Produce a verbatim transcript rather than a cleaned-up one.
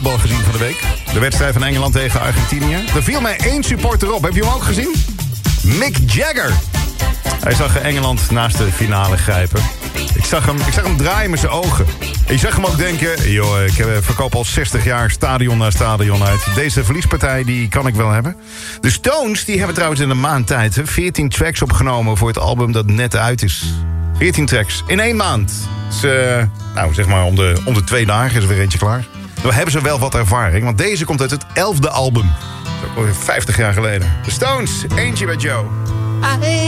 voetbal gezien van de week. De wedstrijd van Engeland tegen Argentinië. Er viel mij één supporter op. Heb je hem ook gezien? Mick Jagger. Hij zag Engeland naast de finale grijpen. Ik zag hem, ik zag hem draaien met zijn ogen. Ik zag hem ook denken... joh, ik verkoop al zestig jaar stadion na stadion uit. Deze verliespartij die kan ik wel hebben. De Stones die hebben trouwens in een maand tijd... veertien tracks opgenomen voor het album dat net uit is. veertien tracks in één maand. Dus, uh, nou, zeg maar om de, om de twee dagen is er weer eentje klaar. Dan hebben ze wel wat ervaring. Want deze komt uit het elfde album. vijftig jaar geleden. De Stones, eentje met Joe.